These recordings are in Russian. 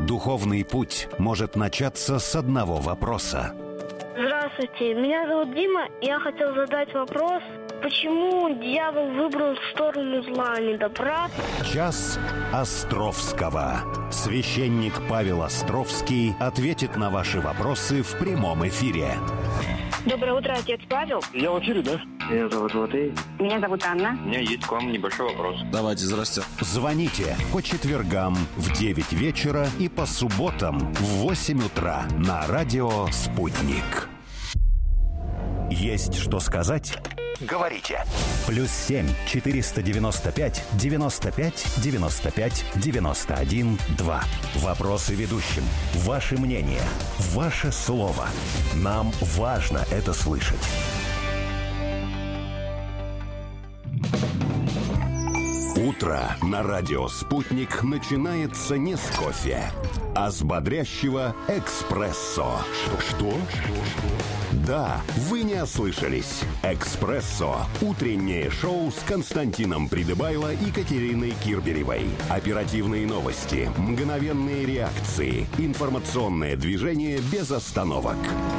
Духовный путь может начаться с одного вопроса. Здравствуйте, меня зовут Дима. Я хотел задать вопрос, почему дьявол выбрал сторону зла, а не добра? Час Островского. Священник Павел Островский ответит на ваши вопросы в прямом эфире. Доброе утро, отец Павел. Я в эфире, да? Меня зовут Матвей. Меня зовут Анна. У меня есть к вам небольшой вопрос. Давайте, здрасте. Звоните по четвергам в 9 вечера и по субботам в 8 утра на радио «Спутник». Есть что сказать? Говорите. +7 495 95 95 91 2. Вопросы ведущим. Ваше мнение. Ваше слово. Нам важно это слышать. Утро на радио «Спутник» начинается не с кофе, а с бодрящего «Экспрессо». Что? Да, вы не ослышались. «Экспрессо» – утреннее шоу с Константином Придыбайло и Катериной Кирберевой. Оперативные новости, мгновенные реакции, информационное движение без остановок.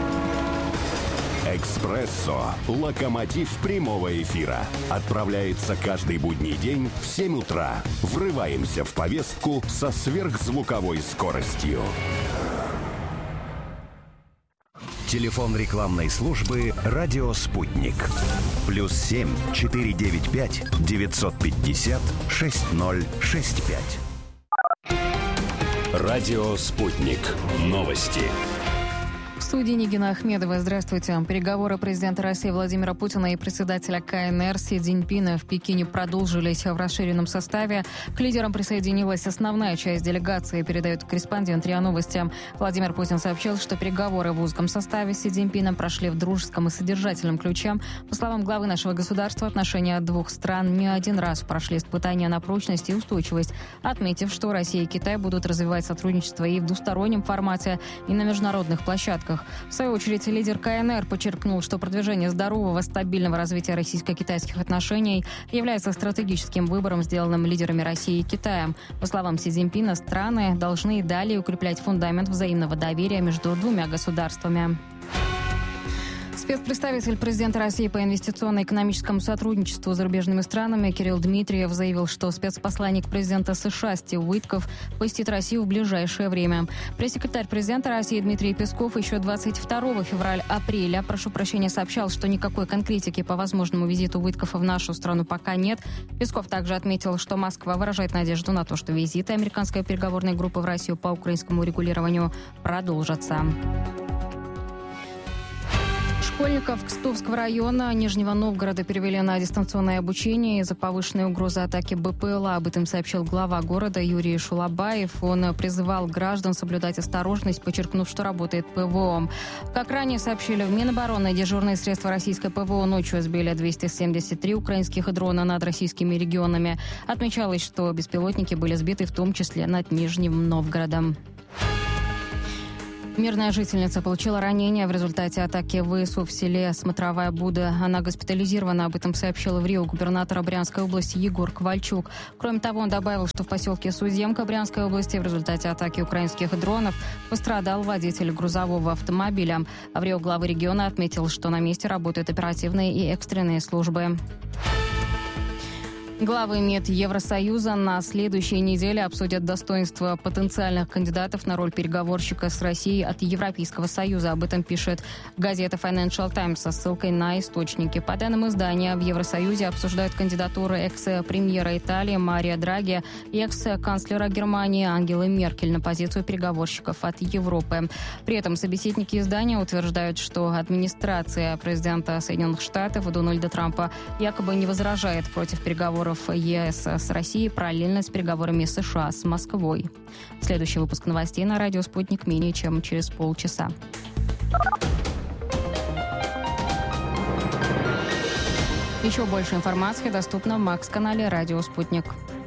«Экспрессо» – локомотив прямого эфира. Отправляется каждый будний день в 7 утра. Врываемся в повестку со сверхзвуковой скоростью. Телефон рекламной службы «Радио Спутник». +7 495 950 6065. Радио Спутник. Новости. В студии Нигина Ахмедова. Здравствуйте. Переговоры президента России Владимира Путина и председателя КНР Си Цзиньпина в Пекине продолжились в расширенном составе. К лидерам присоединилась основная часть делегации, передает корреспондент РИА Новости. Владимир Путин сообщил, что переговоры в узком составе с Си Цзиньпином прошли в дружеском и содержательном ключе. По словам главы нашего государства, отношения двух стран не один раз прошли испытания на прочность и устойчивость, отметив, что Россия и Китай будут развивать сотрудничество и в двустороннем формате, и на международных площадках. В свою очередь, лидер КНР подчеркнул, что продвижение здорового, стабильного развития российско-китайских отношений является стратегическим выбором, сделанным лидерами России и Китая. По словам Си Цзиньпина, страны должны и далее укреплять фундамент взаимного доверия между двумя государствами. Спецпредставитель президента России по инвестиционно-экономическому сотрудничеству с зарубежными странами Кирилл Дмитриев заявил, что спецпосланник президента США Стив Уитков посетит Россию в ближайшее время. Пресс-секретарь президента России Дмитрий Песков еще 22 февраля-апреля, сообщал, что никакой конкретики по возможному визиту Уиткова в нашу страну пока нет. Песков также отметил, что Москва выражает надежду на то, что визиты американской переговорной группы в Россию по украинскому регулированию продолжатся. Школьников Кстовского района Нижнего Новгорода перевели на дистанционное обучение из-за повышенной угрозы атаки БПЛА. Об этом сообщил глава города Юрий Шулабаев. Он призывал граждан соблюдать осторожность, подчеркнув, что работает ПВО. Как ранее сообщили в Минобороны, дежурные средства российской ПВО ночью сбили 273 украинских дрона над российскими регионами. Отмечалось, что беспилотники были сбиты в том числе над Нижним Новгородом. Мирная жительница получила ранение в результате атаки ВСУ в селе Смотровая Буда. Она госпитализирована. Об этом сообщил в РИО губернатор Брянской области Егор Ковальчук. Кроме того, он добавил, что в поселке Суземка Брянской области в результате атаки украинских дронов пострадал водитель грузового автомобиля. В РИО главы региона отметил, что на месте работают оперативные и экстренные службы. Главы МИД Евросоюза на следующей неделе обсудят достоинства потенциальных кандидатов на роль переговорщика с Россией от Европейского Союза. Об этом пишет газета Financial Times со ссылкой на источники. По данным издания, в Евросоюзе обсуждают кандидатуры экс-премьера Италии Марио Драги и экс-канцлера Германии Ангелы Меркель на позицию переговорщиков от Европы. При этом собеседники издания утверждают, что администрация президента Соединенных Штатов Дональда Трампа якобы не возражает против переговоров ЕС с Россией параллельно с переговорами США с Москвой. Следующий выпуск новостей на радио «Спутник» менее чем через полчаса. Еще больше информации доступно в Макс-канале «Радио Спутник».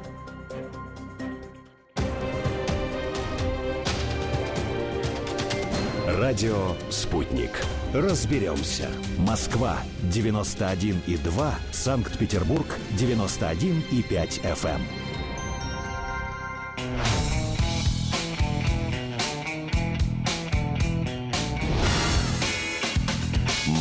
Радио «Спутник». Разберемся. Москва 91,2, Санкт-Петербург 91,5 FM.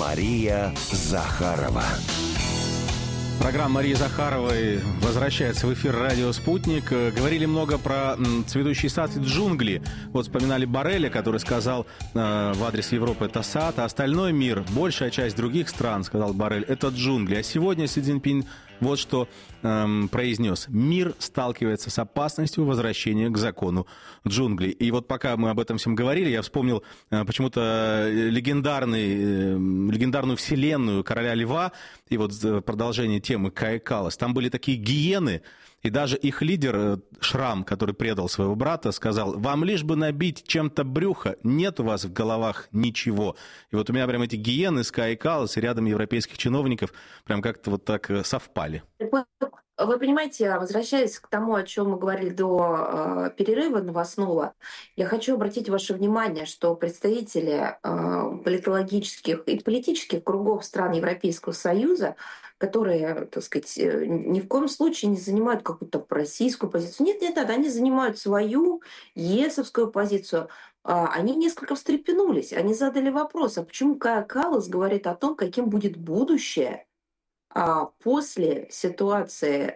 Мария Захарова. Программа Марии Захаровой возвращается в эфир «Радио Спутник». Говорили много про цветущий сад и джунгли. Вот вспоминали Борреля, который сказал в адрес Европы «это сад», а остальной мир, большая часть других стран, сказал Боррель, это джунгли. А сегодня Си Цзиньпин вот что произнес. Мир сталкивается с опасностью возвращения к закону джунглей. И вот пока мы об этом всем говорили, я вспомнил почему-то легендарную вселенную Короля Льва. И вот продолжение темы Кая Каллас. Там были такие гиены, и даже их лидер Шрам, который предал своего брата, сказал: вам лишь бы набить чем-то брюхо, нет у вас в головах ничего. И вот у меня прям эти гиены с Каей Каллас и рядом европейских чиновников прям как-то вот так совпали. Вы понимаете, возвращаясь к тому, о чем мы говорили до перерыва новостного, я хочу обратить ваше внимание, что представители политологических и политических кругов стран Европейского Союза, которые, так сказать, ни в коем случае не занимают какую-то российскую позицию. Нет, они занимают свою ЕСовскую позицию. Они несколько встрепенулись, они задали вопрос, а почему Кая Каллас говорит о том, каким будет будущее после ситуации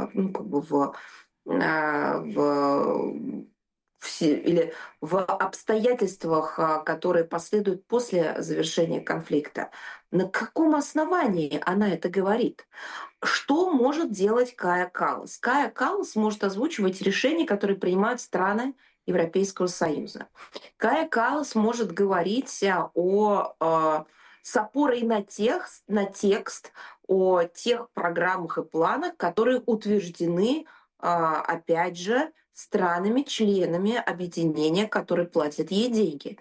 или в обстоятельствах, которые последуют после завершения конфликта. На каком основании она это говорит? Что может делать Кая Каллас? Кая Каллас может озвучивать решения, которые принимают страны Европейского Союза. Кая Каллас может говорить с опорой на текст о тех программах и планах, которые утверждены, опять же, странами-членами объединения, которые платят ей деньги.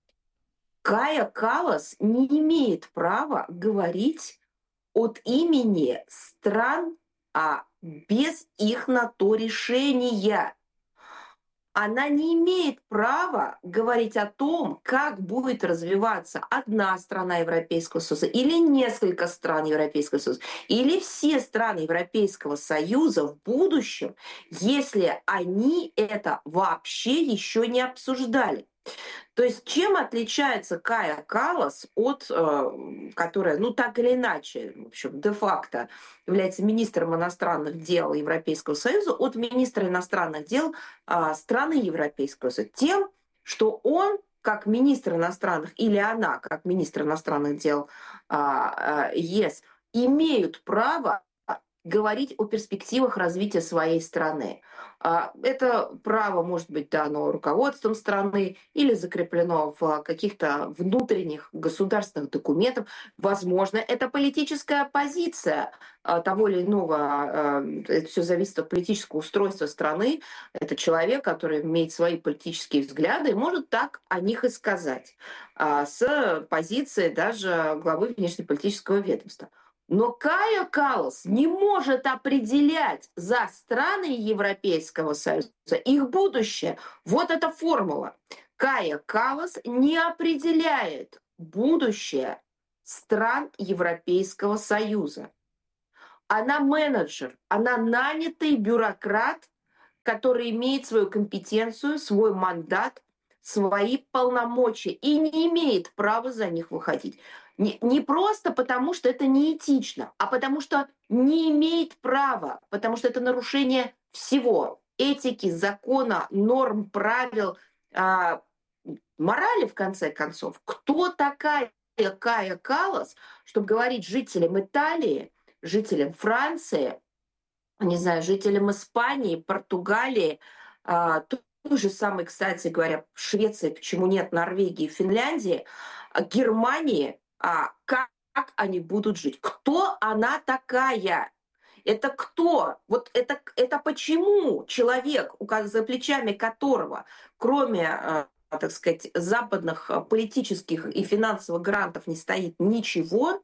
Кая Каллас не имеет права говорить от имени стран, без их на то решения. Она не имеет права говорить о том, как будет развиваться одна страна Европейского Союза или несколько стран Европейского Союза, или все страны Европейского Союза в будущем, если они это вообще еще не обсуждали. То есть чем отличается Кая Каллас от, которая, так или иначе, в общем, де-факто является министром иностранных дел Европейского Союза, от министра иностранных дел страны Европейского Союза? Тем, что он, как министр иностранных, или она, как министр иностранных дел ЕС, имеют право говорить о перспективах развития своей страны. Это право может быть дано руководством страны или закреплено в каких-то внутренних государственных документах. Возможно, это политическая позиция того или иного, это все зависит от политического устройства страны. Это человек, который имеет свои политические взгляды и может так о них и сказать с позиции даже главы внешнеполитического ведомства. Но Кая Каллас не может определять за страны Европейского Союза их будущее. Вот эта формула. Кая Каллас не определяет будущее стран Европейского Союза. Она менеджер, она нанятый бюрократ, который имеет свою компетенцию, свой мандат, свои полномочия и не имеет права за них выходить. Не просто потому, что это неэтично, а потому что не имеет права, потому что это нарушение всего. Этики, закона, норм, правил, морали, в конце концов. Кто такая Кая Каллас, чтобы говорить жителям Италии, жителям Франции, не знаю, жителям Испании, Португалии, той же самой, кстати говоря, Швеции, почему нет, Норвегии, Финляндии, Германии, как они будут жить? Кто она такая? Это кто? Вот это почему человек, за плечами которого, кроме, так сказать, западных политических и финансовых грантов не стоит ничего,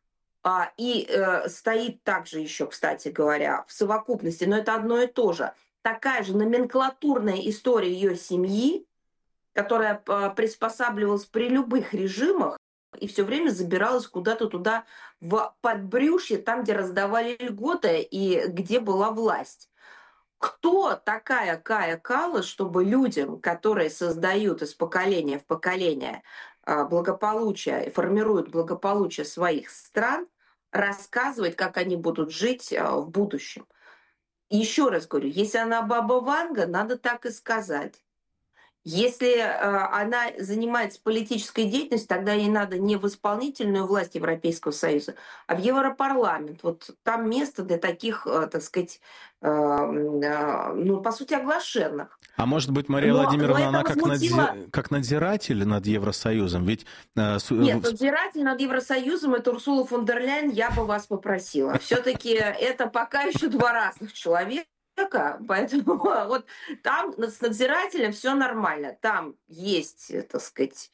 и стоит также еще, кстати говоря, в совокупности, но это одно и то же, такая же номенклатурная история ее семьи, которая приспосабливалась при любых режимах, и все время забиралась куда-то туда в подбрюшье, там, где раздавали льготы и где была власть. Кто такая Кая Каллас, чтобы людям, которые создают из поколения в поколение благополучие, формируют благополучие своих стран, рассказывать, как они будут жить в будущем? Еще раз говорю, если она баба Ванга, надо так и сказать. Если она занимается политической деятельностью, тогда ей надо не в исполнительную власть Европейского Союза, а в Европарламент. Вот там место для таких, так сказать, ну, по сути, оглашенных. А может быть, Мария Но Владимировна, это она возмутило... как надзиратель над Евросоюзом? Ведь Нет, надзиратель над Евросоюзом — это Урсула фон дер Ляйен, я бы вас попросила. Все-таки это пока еще два разных человека. Поэтому вот там с надзирателем все нормально. Там есть, так сказать,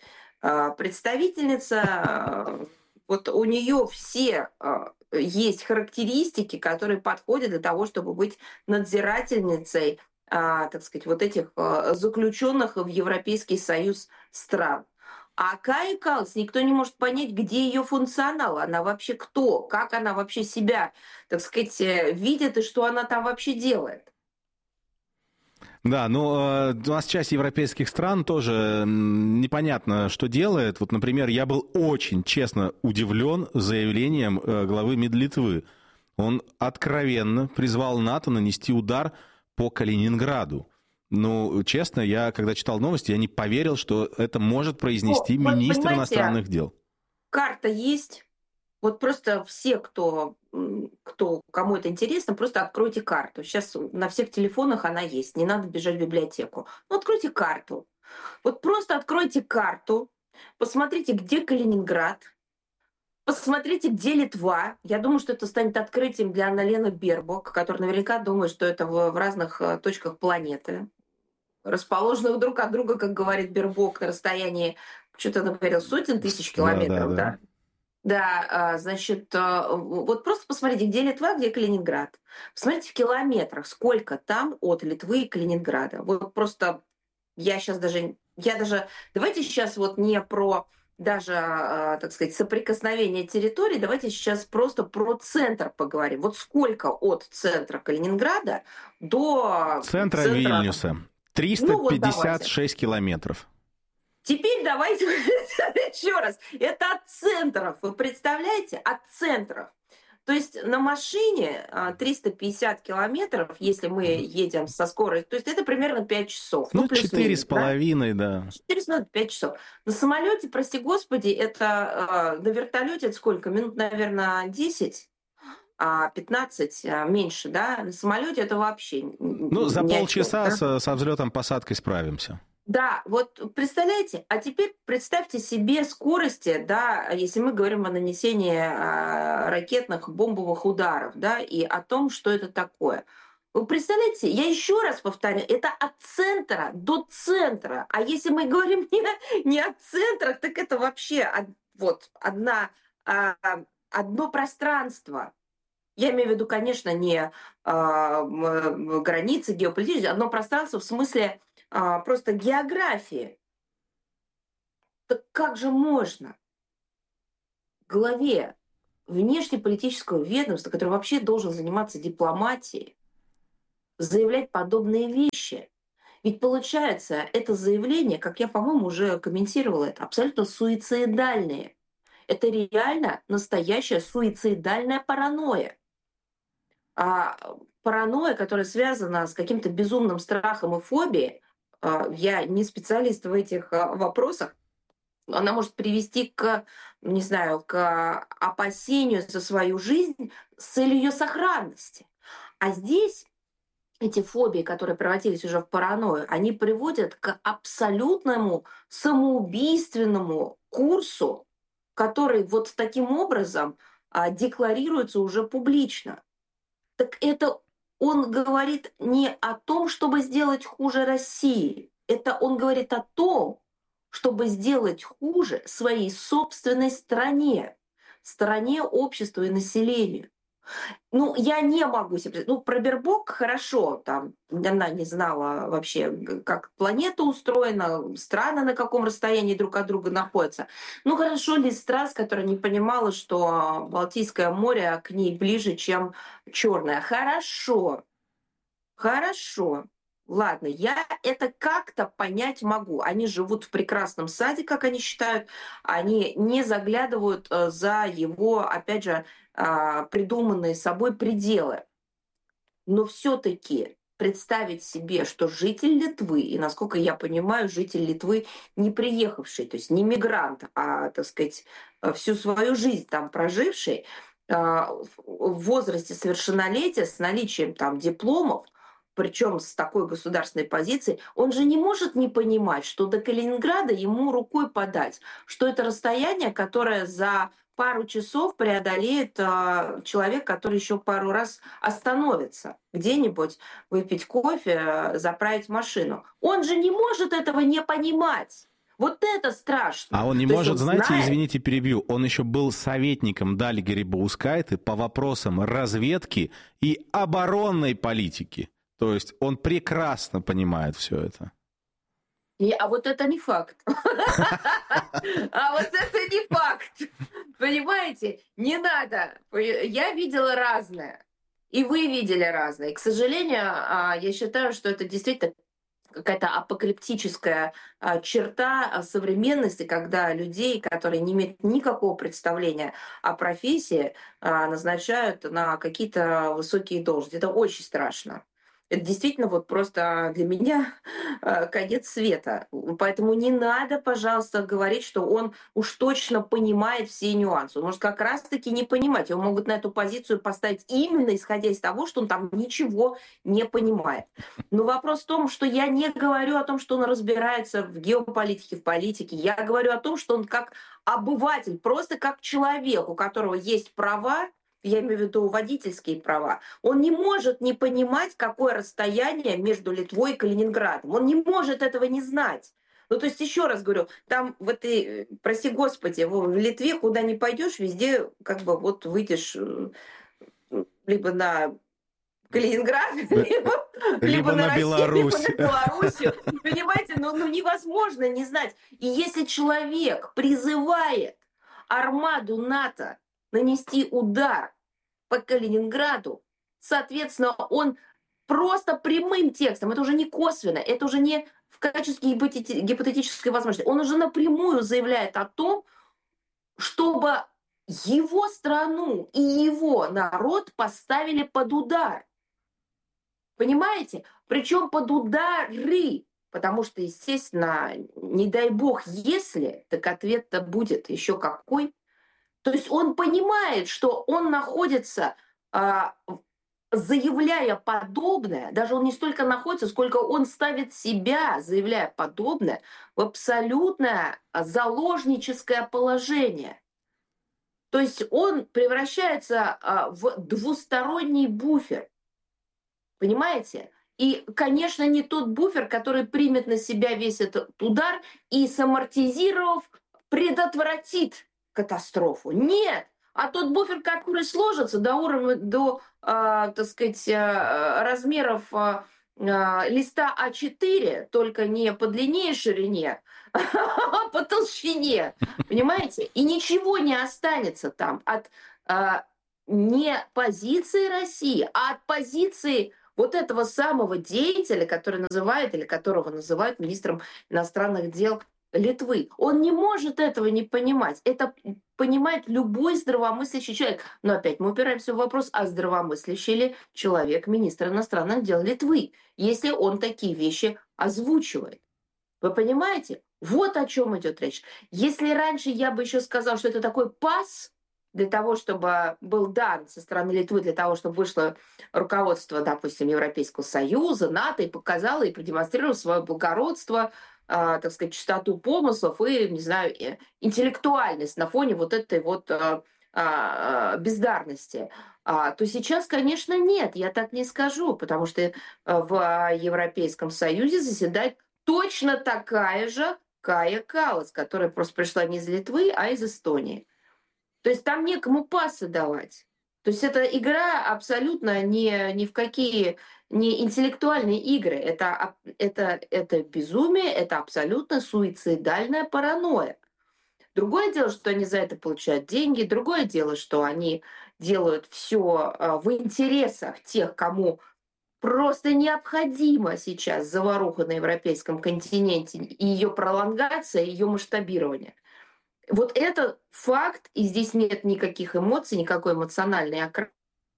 представительница, вот у нее все есть характеристики, которые подходят для того, чтобы быть надзирательницей, так сказать, вот этих заключенных в Европейский Союз стран. А Кая Каллас, никто не может понять, где ее функционал, она вообще кто, как она вообще себя, так сказать, видит и что она там вообще делает. Да, ну, у нас часть европейских стран тоже непонятно, что делает. Вот, например, я был очень, честно, удивлен заявлением главы МИД Литвы. Он откровенно призвал НАТО нанести удар по Калининграду. Ну, честно, я, когда читал новости, я не поверил, что это может произнести министр иностранных дел. Карта есть. Вот просто все, кому это интересно, просто откройте карту. Сейчас на всех телефонах она есть, не надо бежать в библиотеку. Ну, откройте карту. Вот просто откройте карту, посмотрите, где Калининград, посмотрите, где Литва. Я думаю, что это станет открытием для Анналены Бербок, которая наверняка думает, что это в разных точках планеты, расположенных друг от друга, как говорит Бербок, на расстоянии, что-то она говорила, сотен тысяч километров, да. Да, значит, вот просто посмотрите, где Литва, где Калининград. Посмотрите в километрах, сколько там от Литвы и Калининграда. Вот просто я даже, давайте сейчас вот не про даже, так сказать, соприкосновение территорий, давайте сейчас просто про центр поговорим. Вот сколько от центра Калининграда до центра Вильнюса? 356 километров. Теперь давайте еще раз. Это от центров. Вы представляете? От центров. То есть на машине 350 километров, если мы едем со скоростью, то есть это примерно 5 часов. Ну, 4,5, да. 4,5 часов. На самолете, прости господи, это на вертолете это сколько? Минут, наверное, 10. 15 меньше, да? На самолете это вообще... Ну, за полчаса да? со взлетом, посадкой справимся. Да, вот представляете, а теперь представьте себе скорости, да, если мы говорим о нанесении ракетных бомбовых ударов, да, и о том, что это такое. Вы представляете, я еще раз повторяю, это от центра до центра. А если мы говорим не о центрах, так это вообще вот одно пространство. Я имею в виду, конечно, не границы геополитические, одно пространство в смысле просто географии. Так как же можно главе внешнеполитического ведомства, который вообще должен заниматься дипломатией, заявлять подобные вещи? Ведь получается, это заявление, как я, по-моему, уже комментировала, это абсолютно суицидальное. Это реально настоящая суицидальная паранойя. Паранойя, которая связана с каким-то безумным страхом и фобией, я не специалист в этих вопросах, она может привести к, не знаю, к опасению за свою жизнь с целью ее сохранности. А здесь эти фобии, которые превратились уже в паранойю, они приводят к абсолютному самоубийственному курсу, который вот таким образом декларируется уже публично. Так это он говорит не о том, чтобы сделать хуже России. Это он говорит о том, чтобы сделать хуже своей собственной стране, стране, обществу и населению. Ну, я не могу себе... Ну, про Бербок хорошо, там, она не знала вообще, как планета устроена, страны на каком расстоянии друг от друга находятся. Ну, хорошо, Лиз Трасс, которая не понимала, что Балтийское море к ней ближе, чем Черное. Хорошо. Хорошо. Ладно, я это как-то понять могу. Они живут в прекрасном саде, как они считают. Они не заглядывают за его, опять же, придуманные собой пределы. Но все-таки представить себе, что житель Литвы, и, насколько я понимаю, житель Литвы не приехавший, то есть не мигрант, а, так сказать, всю свою жизнь там проживший, в возрасте совершеннолетия с наличием там дипломов, причем с такой государственной позицией, он же не может не понимать, что до Калининграда ему рукой подать, что это расстояние, которое за пару часов преодолеет человек, который еще пару раз остановится где-нибудь, выпить кофе, заправить машину. Он же не может этого не понимать. Вот это страшно. А он не То может, он знаете, знает... извините, перебью, он еще был советником Дали Грибаускайте по вопросам разведки и оборонной политики. То есть он прекрасно понимает все это. А вот это не факт. А вот это не факт. Понимаете? Не надо. Я видела разное. И вы видели разное. И, к сожалению, я считаю, что это действительно какая-то апокалиптическая черта современности, когда людей, которые не имеют никакого представления о профессии, назначают на какие-то высокие должности. Это очень страшно. Это действительно вот просто для меня конец света. Поэтому не надо, пожалуйста, говорить, что он уж точно понимает все нюансы. Он может как раз-таки не понимать. Его могут на эту позицию поставить именно исходя из того, что он там ничего не понимает. Но вопрос в том, что я не говорю о том, что он разбирается в геополитике, в политике. Я говорю о том, что он как обыватель, просто как человек, у которого есть права, я имею в виду водительские права, он не может не понимать, какое расстояние между Литвой и Калининградом. Он не может этого не знать. Ну, то есть, еще раз говорю, там в этой, прости господи, в Литве, куда ни пойдешь, везде как бы вот выйдешь либо на Калининград, либо на Россию, Беларусь. либо на Белоруссию. Понимаете, ну невозможно не знать. И если человек призывает армаду НАТО нанести удар по Калининграду, соответственно, он просто прямым текстом, это уже не косвенно, это уже не в качестве гипотетической возможности, он уже напрямую заявляет о том, чтобы его страну и его народ поставили под удар. Понимаете? Причем под удары. Потому что, естественно, не дай бог, если, так ответ-то будет еще какой. То есть он понимает, что он находится, заявляя подобное, даже он не столько находится, сколько он ставит себя, заявляя подобное, в абсолютное заложническое положение. То есть он превращается в двусторонний буфер. Понимаете? И, конечно, не тот буфер, который примет на себя весь этот удар и, самортизировав, предотвратит катастрофу. Нет! А тот буфер, который сложится до уровня, так сказать, размеров листа А4, только не по длине и ширине, а по толщине. Понимаете? И ничего не останется там от не позиции России, а от позиции вот этого самого деятеля, который называет, или которого называют министром иностранных дел Литвы. Он не может этого не понимать. Это понимает любой здравомыслящий человек. Но опять мы упираемся в вопрос, а здравомыслящий ли человек министр иностранных дел Литвы, если он такие вещи озвучивает. Вы понимаете? Вот о чем идет речь. Если раньше я бы еще сказал, что это такой пас для того, чтобы был дан со стороны Литвы, для того, чтобы вышло руководство, допустим, Европейского Союза, НАТО, и показало, и продемонстрировало свое благородство, так сказать, чистоту помыслов и, не знаю, интеллектуальность на фоне вот этой вот бездарности, то сейчас, конечно, нет, я так не скажу, потому что в Европейском Союзе заседает точно такая же Кая Каллас, которая просто пришла не из Литвы, а из Эстонии. То есть там некому пасы давать. То есть это игра абсолютно ни в какие не интеллектуальные игры. Это безумие, это абсолютно суицидальная паранойя. Другое дело, что они за это получают деньги. Другое дело, что они делают все в интересах тех, кому просто необходима сейчас заваруха на европейском континенте, и ее пролонгация, ее масштабирование. Вот это факт, и здесь нет никаких эмоций, никакой эмоциональной окраски.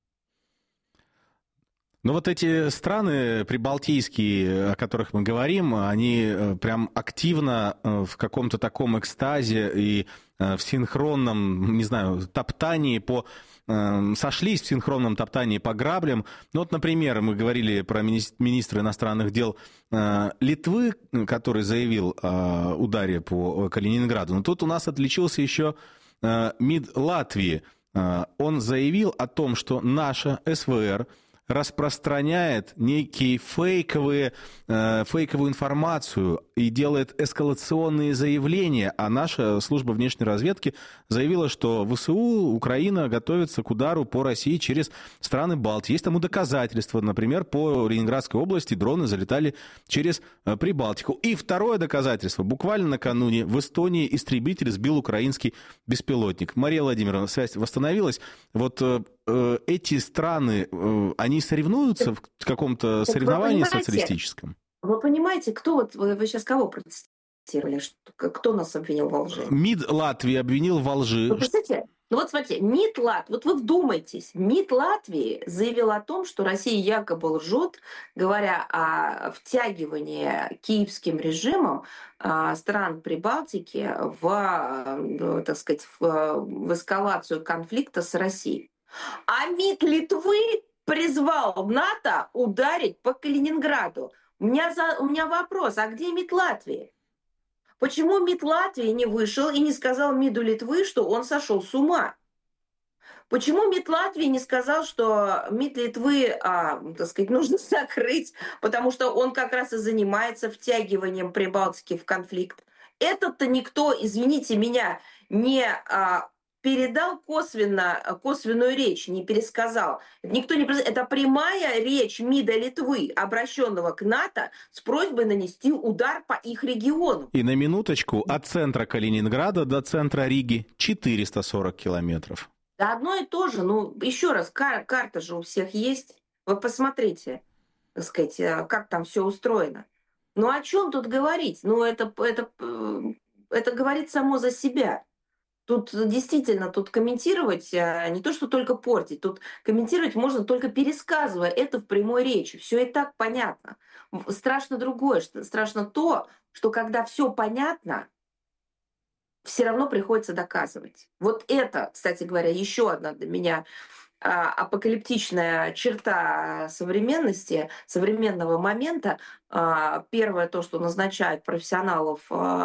Но вот эти страны прибалтийские, о которых мы говорим, они прям активно в каком-то таком экстазе и в синхронном, не знаю, топтании сошлись в синхронном топтании по граблям. Ну вот, например, мы говорили про министра иностранных дел Литвы, который заявил о ударе по Калининграду. Но тут у нас отличился еще МИД Латвии. Он заявил о том, что наша СВР распространяет некие фейковую информацию и делает эскалационные заявления, а наша служба внешней разведки заявила, что ВСУ, Украина готовится к удару по России через страны Балтии. Есть тому доказательства. Например, по Ленинградской области дроны залетали через Прибалтику. И второе доказательство. Буквально накануне в Эстонии истребитель сбил украинский беспилотник. Мария Владимировна, связь восстановилась. Вот эти страны, они соревнуются в каком-то соревновании социалистическом? Вы понимаете, кто вот вы сейчас кого процитировали? Кто нас обвинил во лжи? МИД Латвии обвинил во лжи. Вы представляете? Ну вот смотрите, МИД Латвии, вот вы вдумайтесь, МИД Латвии заявил о том, что Россия якобы лжет, говоря о втягивании киевским режимом стран Прибалтики в, так сказать, в эскалацию конфликта с Россией. А МИД Литвы призвал НАТО ударить по Калининграду. У меня вопрос, а где МИД Латвии? Почему МИД Латвии не вышел и не сказал МИДу Литвы, что он сошел с ума? Почему МИД Латвии не сказал, что МИД Литвы, так сказать, нужно закрыть, потому что он как раз и занимается втягиванием Прибалтики в конфликт? Этот-то никто, извините меня, не передал косвенную речь, не пересказал. Это прямая речь МИДа Литвы, обращенного к НАТО с просьбой нанести удар по их региону. И на минуточку, от центра Калининграда до центра Риги 440 километров. Да одно и то же. Ну, еще раз, карта же у всех есть. Вы посмотрите, так сказать, как там все устроено. Ну, о чем тут говорить? Ну, это говорит само за себя. Тут действительно, тут комментировать не то, что только портить, тут комментировать можно только пересказывая это в прямой речи. Все и так понятно. Страшно другое, страшно то, что когда все понятно, все равно приходится доказывать. Вот это, кстати говоря, еще одна для меня апокалиптичная черта современности, современного момента. Первое, то, что назначают профессионалов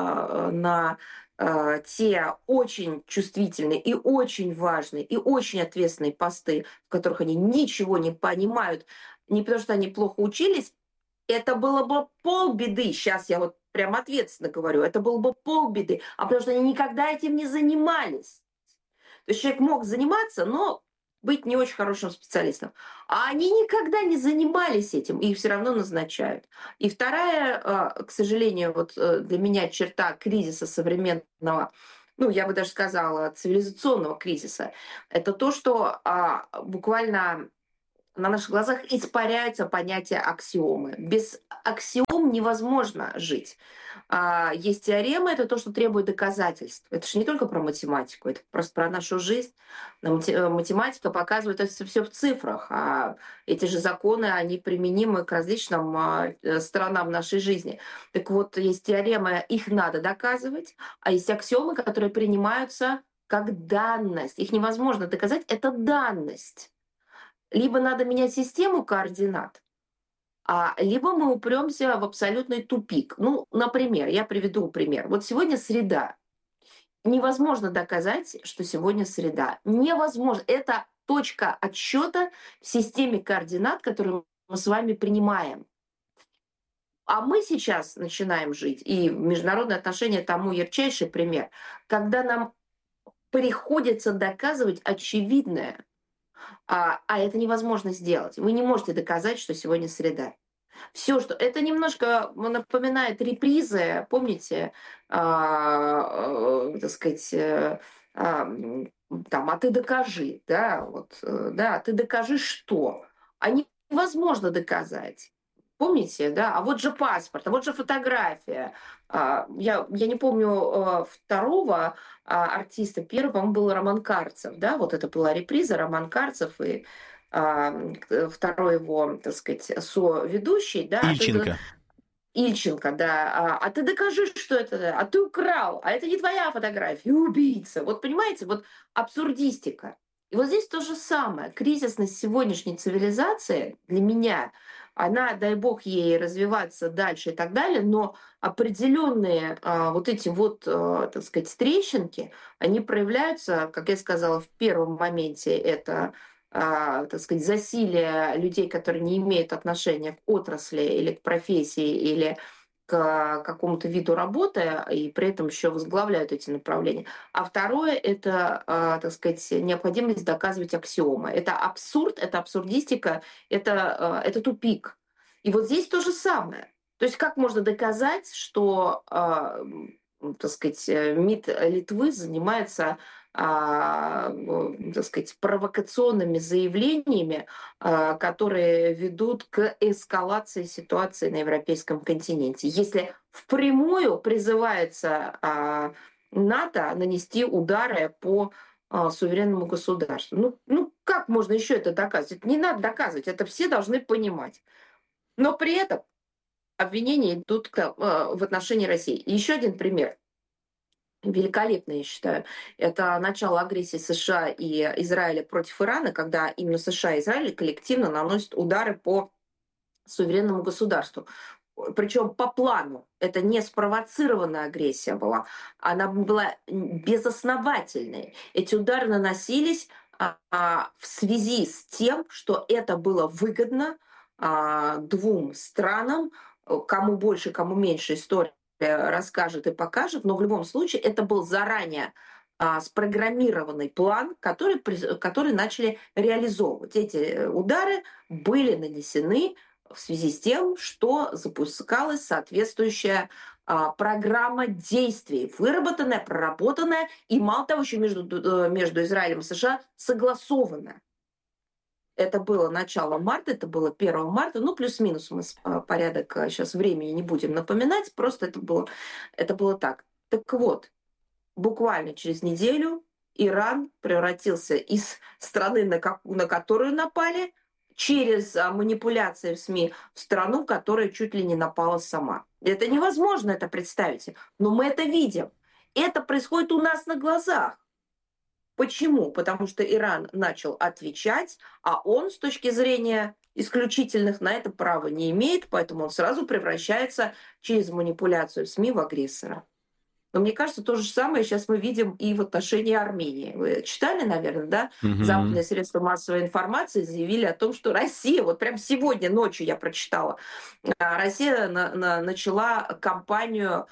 на те очень чувствительные и очень важные и очень ответственные посты, в которых они ничего не понимают, не потому что они плохо учились, это было бы полбеды. Сейчас я вот прям ответственно говорю, это было бы полбеды, а потому что они никогда этим не занимались. То есть человек мог заниматься, но быть не очень хорошим специалистом. А они никогда не занимались этим, и их все равно назначают. И вторая, к сожалению, вот для меня черта кризиса современного, ну, я бы даже сказала, цивилизационного кризиса, это то, что буквально на наших глазах испаряется понятие аксиомы. Без аксиом невозможно жить. Есть теоремы, это то, что требует доказательств. Это же не только про математику, это просто про нашу жизнь. Математика показывает это все в цифрах, а эти же законы, они применимы к различным сторонам нашей жизни. Так вот, есть теоремы, их надо доказывать, а есть аксиомы, которые принимаются как данность. Их невозможно доказать, это данность. Либо надо менять систему координат, либо мы упремся в абсолютный тупик. Ну, например, я приведу пример. Вот сегодня среда. Невозможно доказать, что сегодня среда. Невозможно. Это точка отсчета в системе координат, которую мы с вами принимаем. А мы сейчас начинаем жить, и международные отношения тому ярчайший пример, когда нам приходится доказывать очевидное. А это невозможно сделать. Вы не можете доказать, что сегодня среда. Все, что это немножко напоминает репризы, помните, так сказать, там, а ты докажи, да, вот, да, ты докажи что. Они невозможно доказать. Помните, да? А вот же паспорт, а вот же фотография. Я не помню второго артиста. Первым был Роман Карцев, да? Вот это была реприза Роман Карцев и второй его, так сказать, соведущий, да? Ильченко. Ильченко, да. А ты докажи, что это, а ты украл, а это не твоя фотография, убийца. Вот понимаете, вот абсурдистика. И вот здесь то же самое. Кризисность сегодняшней цивилизации для меня, она, дай бог ей развиваться дальше и так далее, но определенные вот эти вот, так сказать, трещинки, они проявляются, как я сказала, в первом моменте это так сказать, засилие людей, которые не имеют отношения к отрасли или к профессии, или к какому-то виду работы, и при этом еще возглавляют эти направления. А второе – это, так сказать, необходимость доказывать аксиомы. Это абсурд, это абсурдистика, это тупик. И вот здесь то же самое. То есть как можно доказать, что, так сказать, МИД Литвы занимается так сказать, провокационными заявлениями, которые ведут к эскалации ситуации на европейском континенте. Если впрямую призывается НАТО нанести удары по суверенному государству. Ну как можно еще это доказывать? Это не надо доказывать, это все должны понимать. Но при этом обвинения идут в отношении России. Еще один пример. Великолепно, я считаю. Это начало агрессии США и Израиля против Ирана, когда именно США и Израиль коллективно наносят удары по суверенному государству. Причем по плану. Это не спровоцированная агрессия была. Она была безосновательной. Эти удары наносились в связи с тем, что это было выгодно двум странам, кому больше, кому меньше история расскажет и покажет, но в любом случае это был заранее спрограммированный план, который начали реализовывать. Эти удары были нанесены в связи с тем, что запускалась соответствующая программа действий, выработанная, проработанная и, мало того, еще между Израилем и США согласованная. Это было начало марта, это было 1 марта, ну, плюс-минус мы порядок сейчас времени не будем напоминать, просто это было так. Так вот, буквально через неделю Иран превратился из страны, на которую напали, через манипуляции в СМИ в страну, которая чуть ли не напала сама. Это невозможно это представить, но мы это видим. Это происходит у нас на глазах. Почему? Потому что Иран начал отвечать, а он с точки зрения исключительных на это права не имеет, поэтому он сразу превращается через манипуляцию СМИ в агрессора. Но мне кажется, то же самое сейчас мы видим и в отношении Армении. Вы читали, наверное, да? Западные средства массовой информации заявили о том, что Россия, вот прям сегодня ночью я прочитала, Россия начала кампанию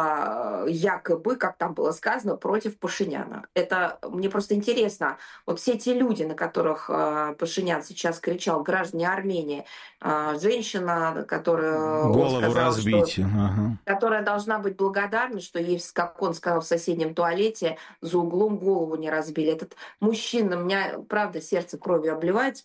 якобы, как там было сказано, против Пашиняна. Это мне просто интересно. Вот все те люди, на которых Пашинян сейчас кричал, граждане Армении, женщина, которая... Голову сказал, разбить. Которая должна быть благодарна, что ей, как он сказал, в соседнем туалете за углом голову не разбили. Этот мужчина, у меня, правда, сердце кровью обливается,